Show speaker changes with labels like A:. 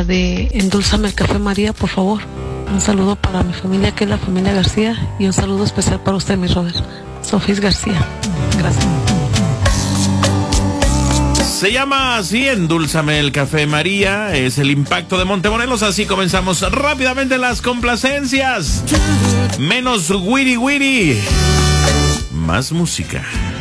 A: la de Endulzame el Café María, por favor. Un saludo para mi familia, que es la familia García, y un saludo especial para usted, mi Robert. Sofís García. Gracias.
B: Se llama así, Endulzame el Café María, es el Impacto de Montemorelos. Así comenzamos rápidamente las complacencias. Menos wiri wiri, más música.